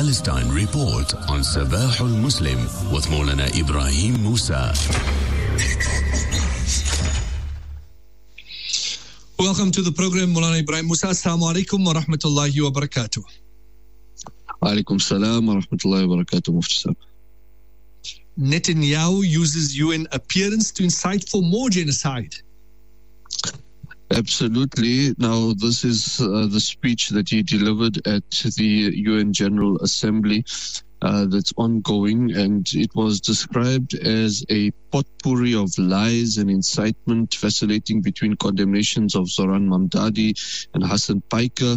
Palestine Report on Sabah al-Muslim with Maulana Ibrahim Musa. Welcome to the program, Maulana Ibrahim Musa. Assalamu alaikum wa rahmatullahi wa barakatuh. Alaikum salam wa rahmatullahi wa barakatuh, Mufti Sahib. Netanyahu uses UN appearance to incite for more genocide. Absolutely. Now, this is the speech that he delivered at the UN General Assembly that's ongoing, and it was described as a potpourri of lies and incitement, vacillating between condemnations of Zoran Mamdani and Hassan Piker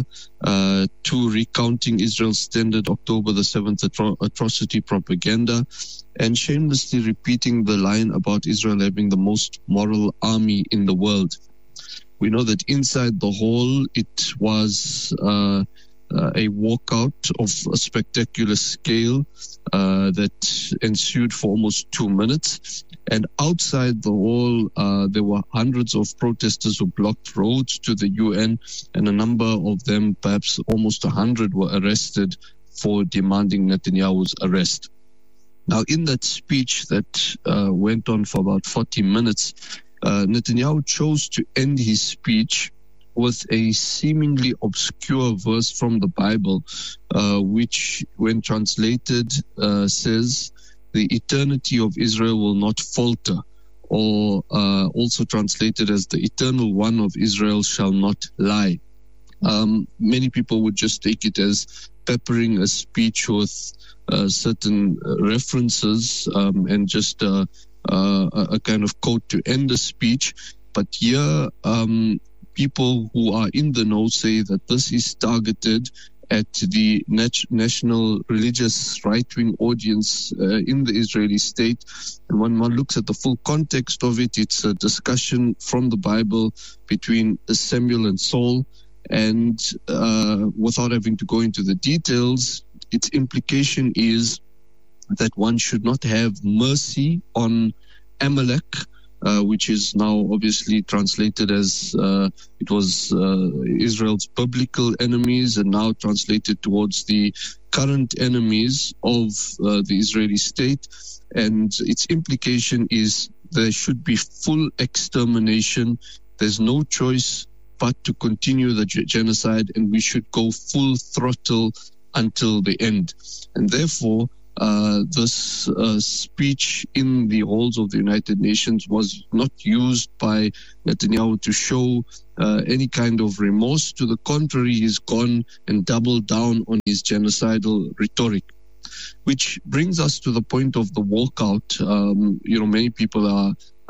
to recounting Israel's standard October the 7th atrocity propaganda, and shamelessly repeating the line about Israel having the most moral army in the world. We know that inside the hall, it was a walkout of a spectacular scale that ensued for almost 2 minutes. And outside the hall, there were hundreds of protesters who blocked roads to the UN, and a number of them, perhaps almost 100, were arrested for demanding Netanyahu's arrest. Now, in that speech that went on for about 40 minutes, Netanyahu chose to end his speech with a seemingly obscure verse from the Bible, which, when translated, says, "The eternity of Israel will not falter," or also translated as, "The eternal one of Israel shall not lie." Many people would just take it as peppering a speech with certain references and just a kind of quote to end the speech. But here, people who are in the know say that this is targeted at the national religious right-wing audience in the Israeli state. And when one looks at the full context of it, it's a discussion from the Bible between Samuel and Saul. And without having to go into the details, its implication is that one should not have mercy on Amalek, which is now obviously translated as it was Israel's biblical enemies, and now translated towards the current enemies of the Israeli state. And its implication is there should be full extermination. There's no choice but to continue the genocide, and we should go full throttle until the end. And therefore, this speech in the halls of the United Nations was not used by Netanyahu to show any kind of remorse. To the contrary, he's gone and doubled down on his genocidal rhetoric. Which brings us to the point of the walkout. Many people are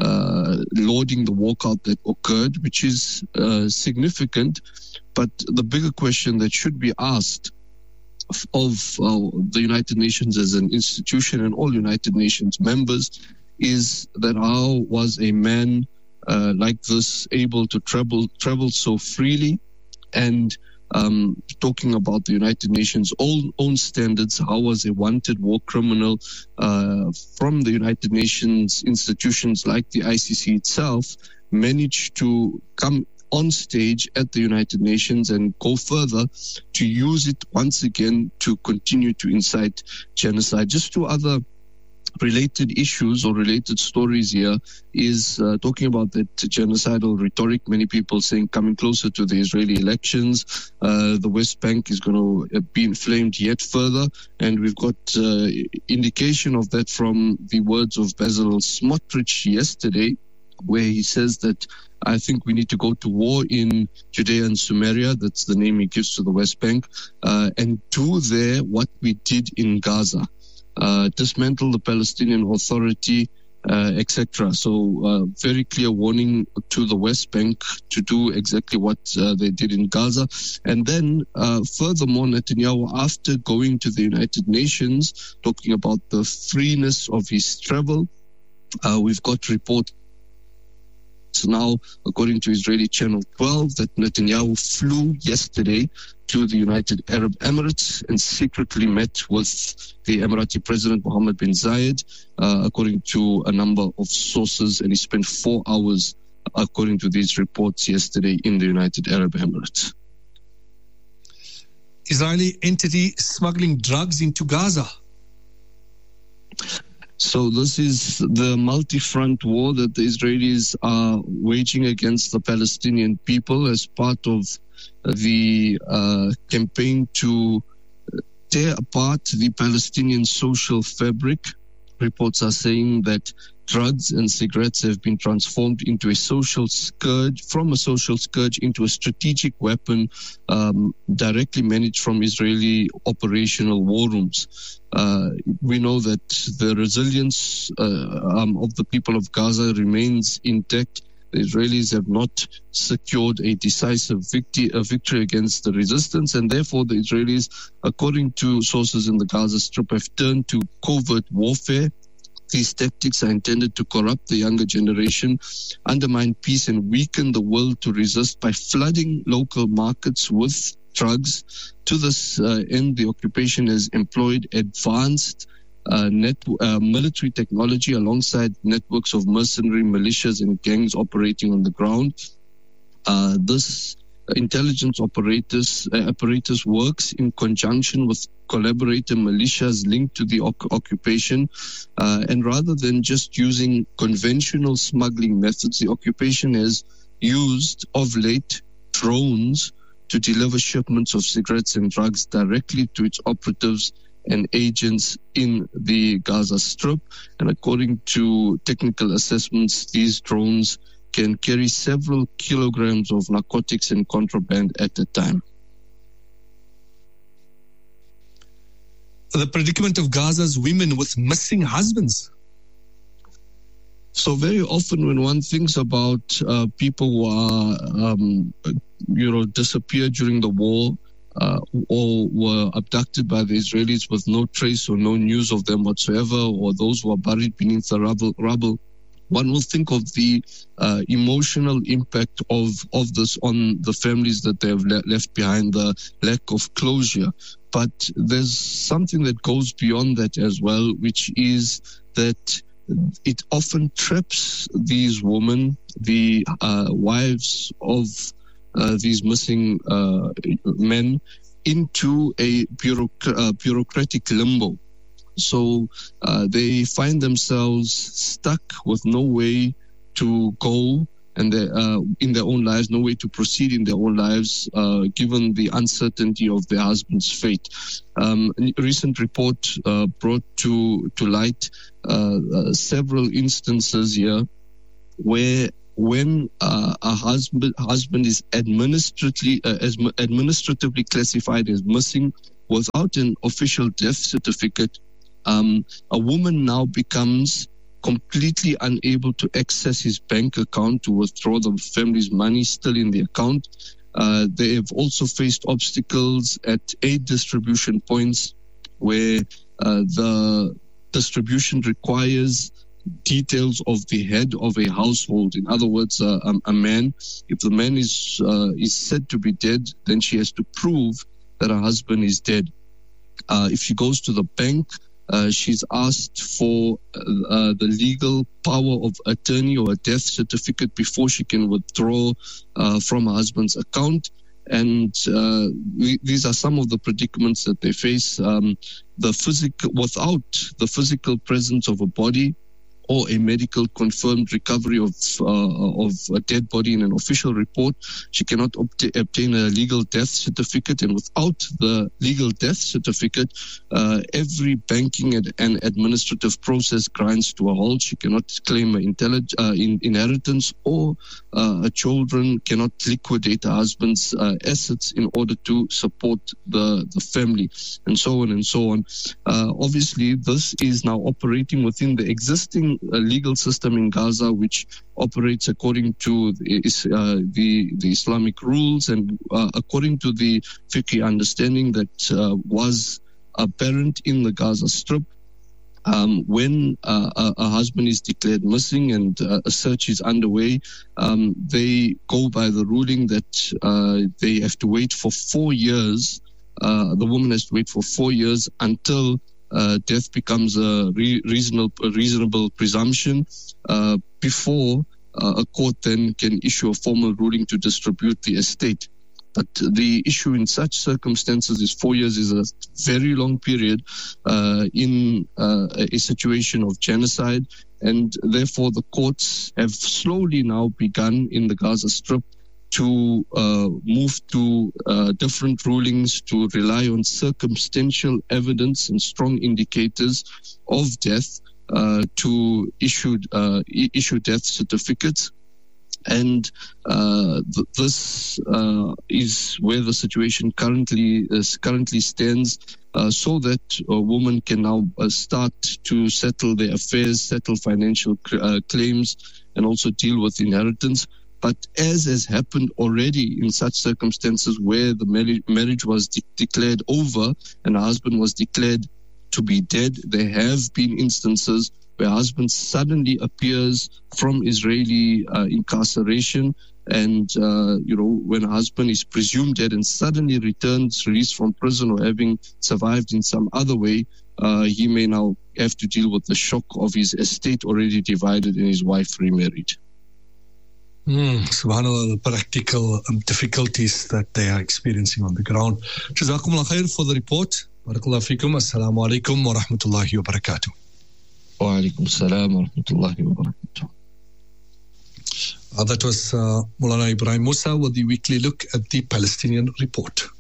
lauding the walkout that occurred, which is significant. But the bigger question that should be asked of the United Nations as an institution and all United Nations members is that how was a man like this able to travel so freely? And talking about the United Nations' own standards, how was a wanted war criminal from the United Nations institutions like the ICC itself managed to come on stage at the United Nations and go further to use it once again to continue to incite genocide? Just two other related issues or related stories here is talking about that genocidal rhetoric. Many people saying coming closer to the Israeli elections, the West Bank is going to be inflamed yet further. And we've got indication of that from the words of Bezalel Smotrich yesterday, where he says that I think we need to go to war in Judea and Samaria, that's the name he gives to the West Bank, and do there what we did in Gaza, dismantle the Palestinian Authority, etc. So very clear warning to the West Bank to do exactly what they did in Gaza. And then furthermore, Netanyahu, after going to the United Nations, talking about the freeness of his travel, we've got reports now, according to Israeli Channel 12, that Netanyahu flew yesterday to the United Arab Emirates and secretly met with the Emirati President Mohammed bin Zayed, according to a number of sources, and he spent 4 hours, according to these reports, yesterday in the United Arab Emirates. Israeli entity smuggling drugs into Gaza? So this is the multi-front war that the Israelis are waging against the Palestinian people as part of the campaign to tear apart the Palestinian social fabric. Reports are saying that drugs and cigarettes have been transformed into a social scourge, from a social scourge into a strategic weapon directly managed from Israeli operational war rooms. We know that the resilience of the people of Gaza remains intact. The Israelis have not secured a decisive victory against the resistance, and therefore the Israelis, according to sources in the Gaza Strip, have turned to covert warfare. These tactics are intended to corrupt the younger generation, undermine peace, and weaken the will to resist by flooding local markets with drugs. To this end, the occupation has employed advanced military technology alongside networks of mercenary militias and gangs operating on the ground. This intelligence apparatus works in conjunction with collaborator militias linked to the occupation, and rather than just using conventional smuggling methods, the occupation has used of late drones to deliver shipments of cigarettes and drugs directly to its operatives and agents in the Gaza Strip. And according to technical assessments, these drones can carry several kilograms of narcotics and contraband at a time. The predicament of Gaza's women with missing husbands. So very often when one thinks about people who are, disappeared during the war, or were abducted by the Israelis with no trace or no news of them whatsoever, or those who are buried beneath the rubble, one will think of the emotional impact of this on the families that they have left behind, the lack of closure. But there's something that goes beyond that as well, which is that it often traps these women, the wives of these missing men, into a bureaucratic limbo. So they find themselves stuck with no way to go and in their own lives, no way to proceed in their own lives, given the uncertainty of their husband's fate. A recent report brought to light several instances here where when a husband is administratively classified as missing without an official death certificate, a woman now becomes completely unable to access his bank account to withdraw the family's money still in the account. They have also faced obstacles at aid distribution points where the distribution requires details of the head of a household. In other words, a man, if the man is said to be dead, then she has to prove that her husband is dead. If she goes to the bank, she's asked for the legal power of attorney or a death certificate before she can withdraw from her husband's account. And these are some of the predicaments that they face. Without the physical presence of a body or a medical confirmed recovery of a dead body in an official report, she cannot obtain a legal death certificate. And without the legal death certificate, every banking and administrative process grinds to a halt. She cannot claim inheritance, or her children cannot liquidate her husband's assets in order to support the family, and so on and so on. Obviously, this is now operating within the existing legal system in Gaza, which operates according to the Islamic rules and according to the fiqh understanding that was apparent in the Gaza Strip. When a husband is declared missing and a search is underway, they go by the ruling that they have to wait for 4 years. The woman has to wait for 4 years until death becomes a reasonable presumption before a court then can issue a formal ruling to distribute the estate. But the issue in such circumstances is 4 years is a very long period in a situation of genocide. And therefore, the courts have slowly now begun in the Gaza Strip to move to different rulings, to rely on circumstantial evidence and strong indicators of death to issue death certificates. And this is where the situation currently stands, so that a woman can now start to settle their affairs, settle financial claims, and also deal with inheritance. But as has happened already in such circumstances where the marriage was declared over and the husband was declared to be dead, there have been instances where husband suddenly appears from Israeli incarceration, and when a husband is presumed dead and suddenly returns, released from prison or having survived in some other way, he may now have to deal with the shock of his estate already divided and his wife remarried. Subhanallah, the practical difficulties that they are experiencing on the ground. Jazakumullah khair for the report. Barakallahu feekum. Assalamu alaikum wa rahmatullahi wa barakatuh. Wa alaikum assalam wa rahmatullahi wa barakatuh. That was Maulana Ibrahim Musa with the weekly look at the Palestinian report.